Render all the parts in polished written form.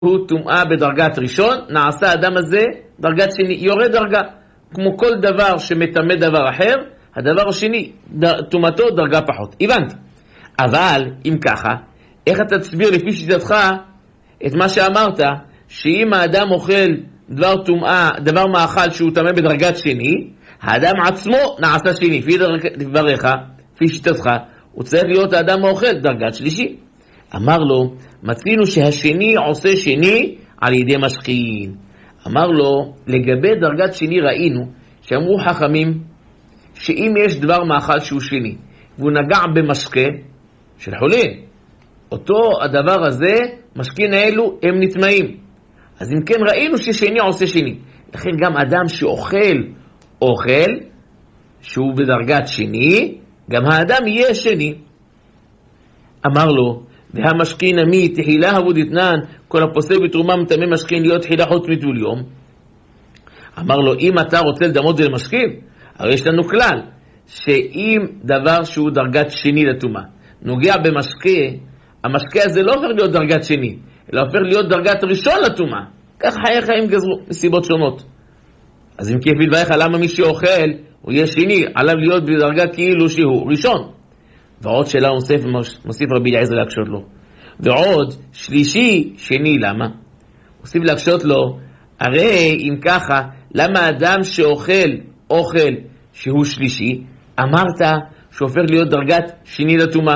הוא טומאה בדרגת ראשון, נעשה האדם הזה דרגת שני, יורד דרגה. כמו כל דבר שמטמא דבר אחר, הדבר השני, טומאתו דרגה פחות. הבנתי. אבל אם ככה, איך אתה תסביר לפי שיטתך את מה שאמרת, שאם האדם אוכל דבר מאכל שהוא טמא בדרגת שני, האדם עצמו נעשה שני. לפי דבריך, לפי שיטתך, הוא צריך להיות האדם האוכל דרגת שלישי. אמר לו, מצינו שהשני עושה שני על ידי משכין. אמר לו, לגבי דרגת שני ראינו שאמרו חכמים שאם יש דבר מאכל שהוא שני והוא נגע במשקה של חולין, אותו הדבר הזה, משכין האלו הם נטמאים. אז אם כן ראינו ששני עושה שני. לכן גם אדם שאוכל אוכל שהוא בדרגת שני, גם האדם יהיה שני. אמר לו, והמשכין עמי תחילה הבו דתנן, כל הפוסק בתרומה מטמא משכין להיות תחילה חוץ מטול יום. אמר לו, אם אתה רוצה לדמות זה למשכין, הרי יש לנו כלל, שאם דבר שהוא דרגת שני לטומאה נוגע במשקה, המשקה הזה לא עובר להיות דרגת שני, אלא עובר להיות דרגת ראשון לטומאה. כך חיי חיים גזרו, מסיבות שונות. אז אם כפי דבריך, למה מי שאוכל הוא יהיה שני, עליו להיות בדרגה כאילו שהוא ראשון? ועוד שאלה מוסיף רבי אליעזר להקשות לו. ועוד שלישי שני, למה? מוסיף להקשות לו, הרי אם ככה, למה אדם שאוכל אוכל שהוא שלישי, אמרת שהופך להיות דרגת שני לטומאה?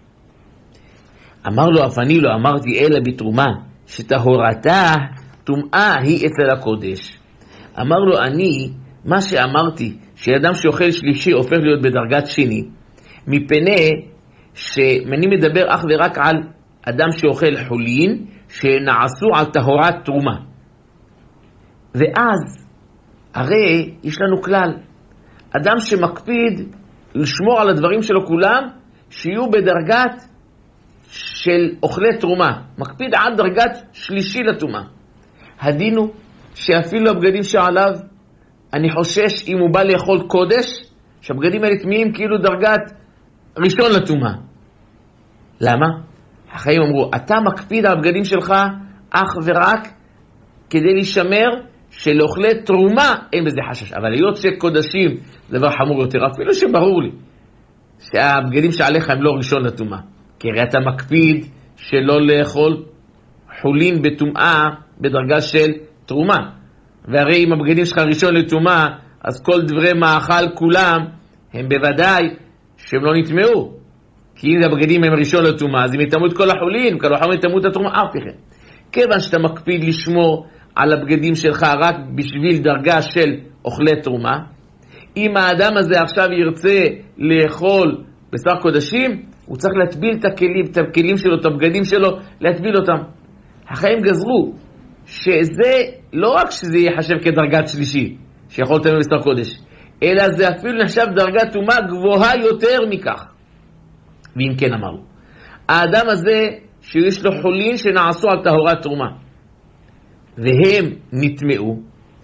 אמר לו, אף אני לא אמרתי אלא בתרומה, שטהורתה טומאה היא אצל הקודש. אמר לו, אני, מה שאמרתי, שאדם שאוכל שלישי הופך להיות בדרגת שני, מפני שאני מדבר אך ורק על אדם שאוכל חולין שנעשו על טהורת תרומה. ואז הרי יש לנו כלל, אדם שמקפיד לשמור על הדברים שלו כולם שיהיו בדרגת של אוכלי תרומה, מקפיד עד דרגת שלישי לתרומה. הדין הוא שאפילו הבגדים שעליו אני חושש אם הוא בא לאכול קודש, שהבגדים האלה טמאים כאילו דרגת ראשון לתרומה. למה? החיים אמרו, אתה מקפיד על הבגדים שלך אך ורק כדי להישמר שלאוכלי תרומה אין בזה חשש. אבל להיות שקודשים זה דבר חמור יותר, אפילו שברור לי שהבגדים שעליך הם לא ראשון לתרומה, כי הרי אתה מקפיד שלא לאכול חולין בתרומה בדרגה של תרומה. והרי אם הבגדים שלך ראשון לתרומה, אז כל דברי מאכל כולם הם בוודאי שהם לא נטמעו, כי אם הבגדים הם ראשון לתרומה, אז אם יטמאו את כל החולין, כל החולין יטמאו את התרומה, אף כן. כיוון שאתה מקפיד לשמור על הבגדים שלך רק בשביל דרגה של אוכלי תרומה, אם האדם הזה עכשיו ירצה לאכול בשר קודשים, הוא צריך להטביל את הכלים שלו, את הבגדים שלו, להטביל אותם. החיים גזרו שזה לא רק שזה יחשב כדרגת שלישי שיכול לטמא בשר קודש, אלא זה אפילו נחשב דרגת תרומה גבוהה יותר מכך. ואם כן אמרו, האדם הזה שיש לו חולין שנעשו על טהורת תרומה והם נטמעו,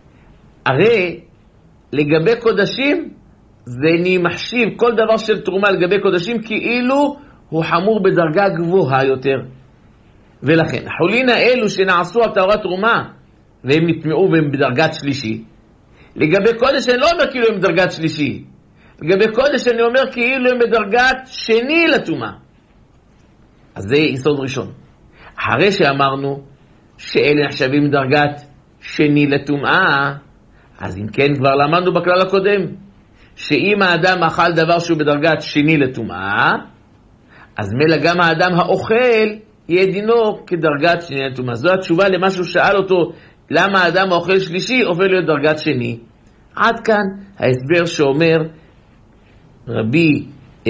הרי לגבי קודשים זה מחשיב כל דבר של תרומה לגבי קודשים כאילו הוא חמור בדרגה גבוהה יותר. ולכן החולין האלו שנעשו על טהורת תרומה והם נטמעו והם בדרגת שלישי, לגבי קודש אני לא אומר כאילו הם בדרגת שלישי, לגבי קודש אני אומר כאילו הם בדרגת שני לטומאה. אז זה יסוד ראשון. אחרי שאמרנו שאלה נחשבים דרגת שני לטומאה, אז אם כן כבר למדנו בכלל הקודם שאם האדם אכל דבר שהוא בדרגת שני לטומאה, אז מילא גם האדם האוכל יהיה דינו כדרגת שני לטומאה. זו התשובה למה שהוא שאל אותו, למה האדם האוכל שלישי הופך להיות דרגת שני. עד כאן ההסבר שאומר רבי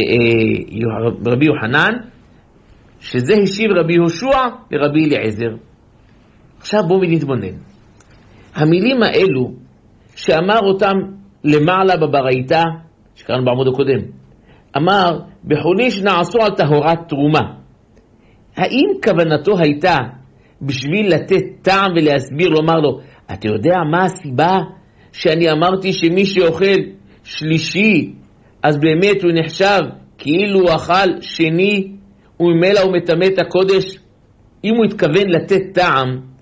יוחנן, שזה השיב רבי יהושע לרבי אליעזר. עכשיו בואו נתבונן. המילים האלו שאמר אותם למעלה בברייתא, שקראנו בעמוד הקודם, אמר בחולין שנעשו על טהורת תרומה, האם כוונתו הייתה בשביל לתת טעם ולהסביר, לומר לו, אתה יודע מה הסיבה שאני אמרתי שמי שאוכל שלישי אז באמת הוא נחשב כאילו הוא אכל שני וממילא הוא מטמא את הקודש? אם הוא התכוון לתת טעם,